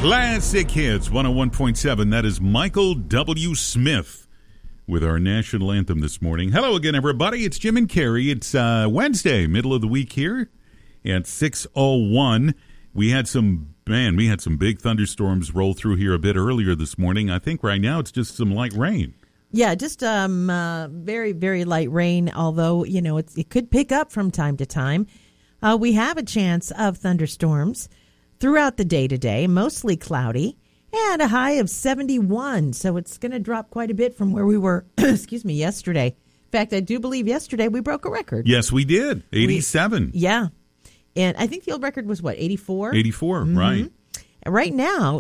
Classic Hits 101.7. That is Michael W. Smith with our national anthem this morning. Hello again, everybody. It's Jim and Carrie. It's Wednesday, middle of the week here at 6:01. We had some big thunderstorms roll through here a bit earlier this morning. I think right now it's just some light rain. Yeah, just very, very light rain, although, it could pick up from time to time. We have a chance of thunderstorms throughout the day today, mostly cloudy, and a high of 71. So it's going to drop quite a bit from where we were, yesterday. In fact, I do believe yesterday we broke a record. Yes, we did. 87. Yeah. And I think the old record was, 84? 84, right. Right now,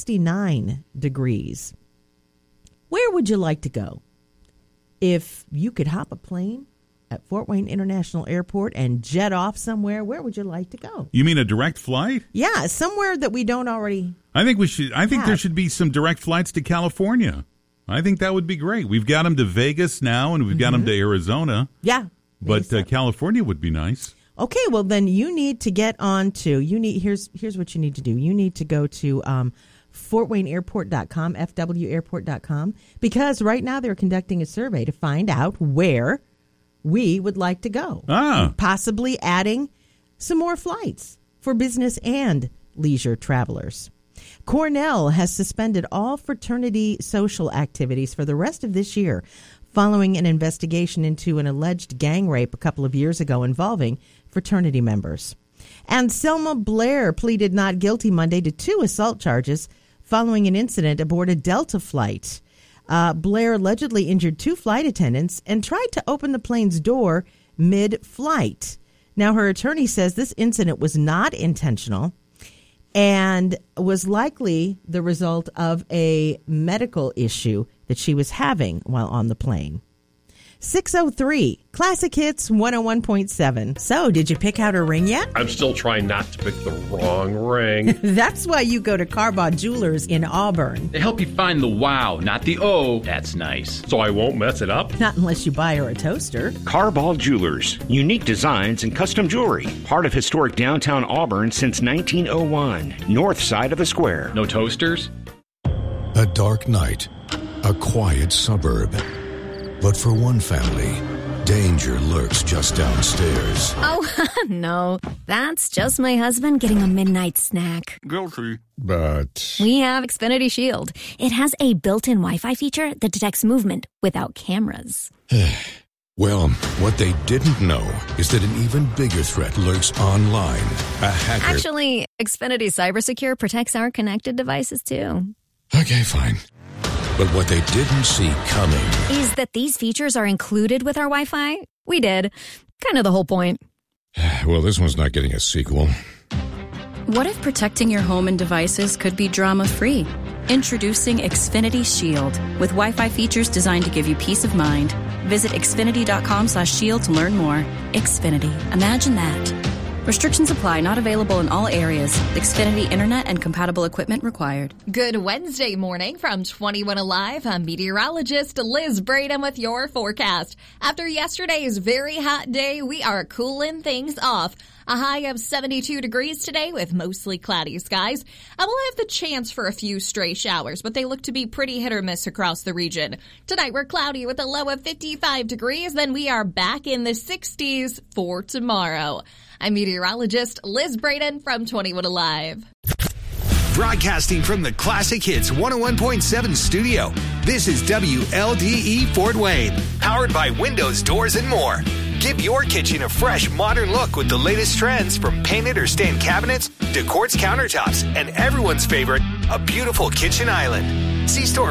69 degrees. Where would you like to go? If you could hop a plane at Fort Wayne International Airport and jet off somewhere, where would you like to go? You mean a direct flight? Yeah, somewhere that we don't already I think there should be some direct flights to California. I think that would be great. We've got them to Vegas now, and we've got them to Arizona. Yeah. But California would be nice. Okay, well, then you need to get on to, here's what you need to do. You need to go to FortWayneAirport.com, FWAirport.com, because right now they're conducting a survey to find out where we would like to go. Possibly adding some more flights for business and leisure travelers. Cornell has suspended all fraternity social activities for the rest of this year following an investigation into an alleged gang rape a couple of years ago involving fraternity members. And Selma Blair pleaded not guilty Monday to 2 assault charges following an incident aboard a Delta flight. Blair allegedly injured 2 flight attendants and tried to open the plane's door mid-flight. Now, her attorney says this incident was not intentional and was likely the result of a medical issue that she was having while on the plane. 6:03, Classic Hits 101.7. So, did you pick out a ring yet? I'm still trying not to pick the wrong ring. That's why you go to Carbaugh Jewelers in Auburn. They help you find the wow, not the oh. That's nice. So I won't mess it up? Not unless you buy her a toaster. Carbaugh Jewelers. Unique designs and custom jewelry. Part of historic downtown Auburn since 1901. North side of the square. No toasters? A dark night. A quiet suburb. But for one family, danger lurks just downstairs. Oh, no. That's just my husband getting a midnight snack. Guilty. But We have Xfinity Shield. It has a built-in Wi-Fi feature that detects movement without cameras. well, what they didn't know is that an even bigger threat lurks online. A hacker. Actually, Xfinity CyberSecure protects our connected devices, too. Okay, fine. But what they didn't see coming is that these features are included with our Wi-Fi. We did. Kind of the whole point. Well, this one's not getting a sequel. What if protecting your home and devices could be drama-free? Introducing Xfinity Shield with Wi-Fi features designed to give you peace of mind. Visit Xfinity.com/shield to learn more. Xfinity. Imagine that. Restrictions apply. Not available in all areas. Xfinity Internet and compatible equipment required. Good Wednesday morning from 21 Alive. I'm meteorologist Liz Braden with your forecast. After yesterday's very hot day, we are cooling things off. A high of 72 degrees today with mostly cloudy skies. I will have the chance for a few stray showers, but they look to be pretty hit or miss across the region. Tonight we're cloudy with a low of 55 degrees. Then we are back in the 60s for tomorrow. I'm meteorologist Liz Braden from 21 Alive. Broadcasting from the Classic Hits 101.7 studio, this is WLDE Fort Wayne, powered by Windows, Doors, and more. Give your kitchen a fresh, modern look with the latest trends from painted or stained cabinets to quartz countertops and everyone's favorite, a beautiful kitchen island. See store